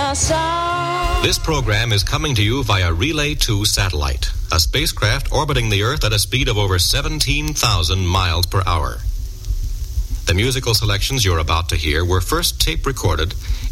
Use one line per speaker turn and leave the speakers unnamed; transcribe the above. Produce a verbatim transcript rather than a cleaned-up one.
a song.
This program is coming to you via Relay two satellite, a spacecraft orbiting the Earth at a speed of over seventeen thousand miles per hour. The musical selections you're about to hear were first tape recorded